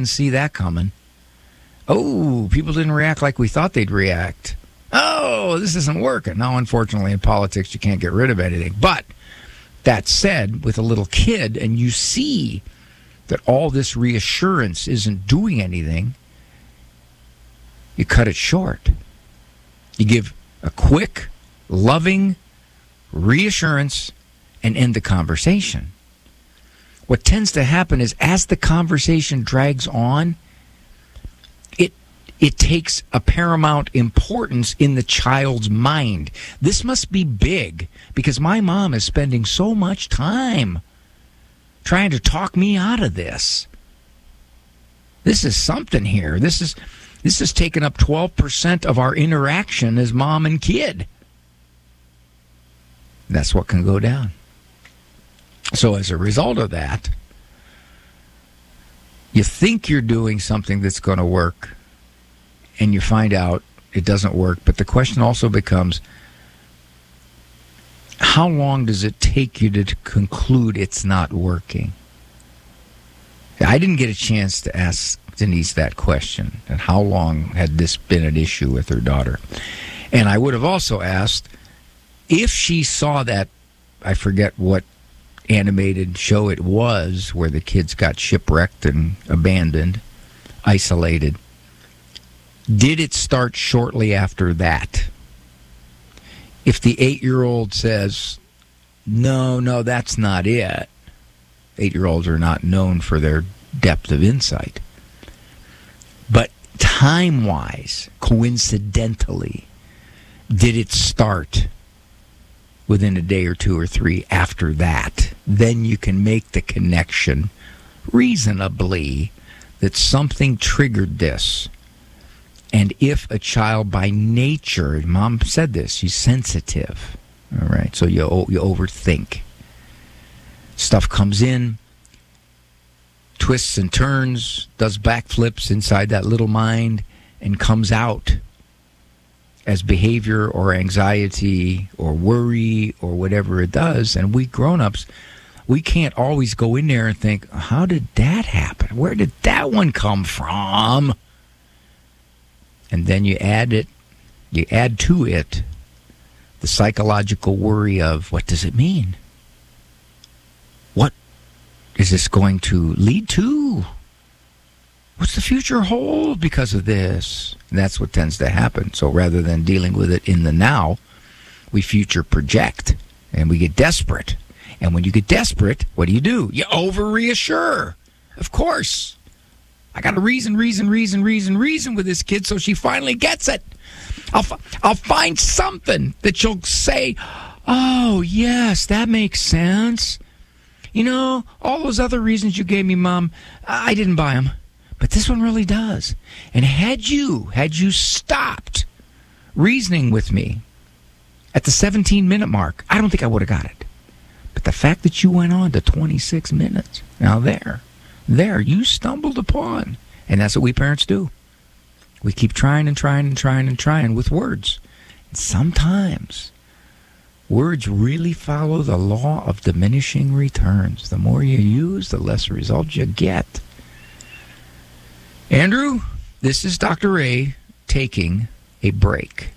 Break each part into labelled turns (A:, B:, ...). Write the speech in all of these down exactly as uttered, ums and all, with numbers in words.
A: didn't see that coming. Oh, people didn't react like we thought they'd react. Oh, this isn't working. Now, unfortunately, in politics, you can't get rid of anything. But that said, with a little kid, and you see that all this reassurance isn't doing anything, you cut it short. You give a quick, loving reassurance and end the conversation. What tends to happen is as the conversation drags on, it it takes a paramount importance in the child's mind. This must be big because my mom is spending so much time trying to talk me out of this. This is something here. This is this is taking up twelve percent of our interaction as mom and kid. That's what can go down. So as a result of that, you think you're doing something that's going to work, and you find out it doesn't work. But the question also becomes, how long does it take you to conclude it's not working? I didn't get a chance to ask Denise that question, and how long had this been an issue with her daughter? And I would have also asked if she saw that, I forget what animated show it was, where the kids got shipwrecked and abandoned, isolated. Did it start shortly after that? If the eight-year-old says, no, no, that's not it. Eight-year-olds are not known for their depth of insight. But time-wise, coincidentally, did it start within a day or two or three after that? Then you can make the connection reasonably that something triggered this. And if a child by nature, mom said this, she's sensitive, all right, so you you overthink. Stuff comes in, twists and turns, does backflips inside that little mind, and comes out as behavior or anxiety or worry or whatever it does. And we grown-ups, we can't always go in there and think, how did that happen? Where did that one come from? And then you add it, you add to it the psychological worry of, what does it mean? What is this going to lead to? What's the future hold because of this? And that's what tends to happen. So rather than dealing with it in the now, we future project and we get desperate. And when you get desperate, what do you do? You over-reassure. Of course. I got to reason, reason, reason, reason, reason with this kid so she finally gets it. I'll, I'll find something that she'll say, oh, yes, that makes sense. You know, all those other reasons you gave me, Mom, I didn't buy them. But this one really does. And had you, had you stopped reasoning with me at the seventeen-minute mark, I don't think I would have got it. But the fact that you went on to twenty-six minutes, now there, there, you stumbled upon. And that's what we parents do. We keep trying and trying and trying and trying with words. And sometimes words really follow the law of diminishing returns. The more you use, the less results you get. Andrew, this is Doctor Ray taking a break.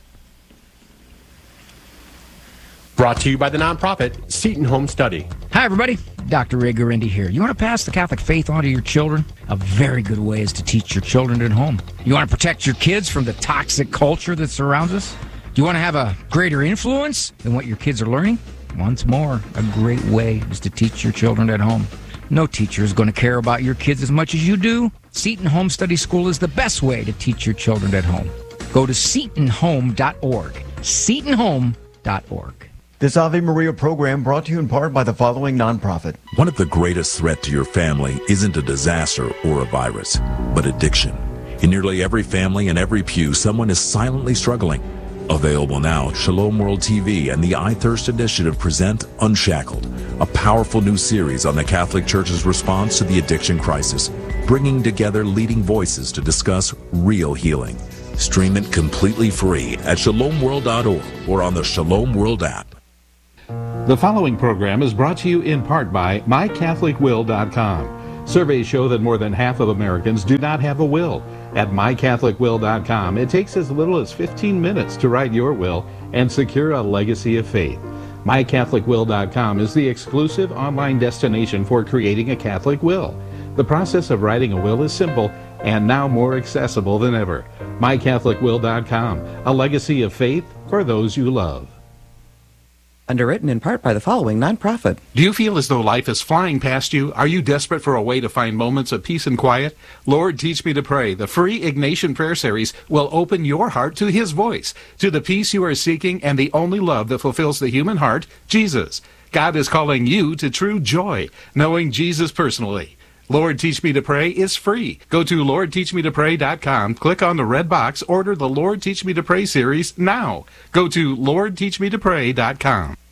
B: Brought to you by the nonprofit Seton Home Study.
A: Hi, everybody. Doctor Ray Guarendi here. You want to pass the Catholic faith on to your children? A very good way is to teach your children at home. You want to protect your kids from the toxic culture that surrounds us? Do you want to have a greater influence in what your kids are learning? Once more, a great way is to teach your children at home. No teacher is going to care about your kids as much as you do. Seton Home Study School is the best way to teach your children at home. Go to seton home dot org. seton home dot org.
C: This Ave Maria program brought to you in part by the following nonprofit.
D: One of the greatest threats to your family isn't a disaster or a virus, but addiction. In nearly every family and every pew, someone is silently struggling. Available now, Shalom World T V and the I Thirst Initiative present Unshackled, a powerful new series on the Catholic Church's response to the addiction crisis, bringing together leading voices to discuss real healing. Stream it completely free at shalom world dot org or on the Shalom World app.
E: The following program is brought to you in part by my catholic will dot com. Surveys show that more than half of Americans do not have a will. At my catholic will dot com, it takes as little as fifteen minutes to write your will and secure a legacy of faith. my catholic will dot com is the exclusive online destination for creating a Catholic will. The process of writing a will is simple and now more accessible than ever. my catholic will dot com, a legacy of faith for those you love.
F: Underwritten in part by the following nonprofit.
E: Do you feel as though life is flying past you? Are you desperate for a way to find moments of peace and quiet? Lord, Teach Me to Pray, the free Ignatian Prayer Series, will open your heart to His voice, to the peace you are seeking and the only love that fulfills the human heart, Jesus. God is calling you to true joy, knowing Jesus personally. Lord, Teach Me to Pray is free. Go to lord teach me to pray dot com, click on the red box, order the Lord, Teach Me to Pray series now. Go to lord teach me to pray dot com.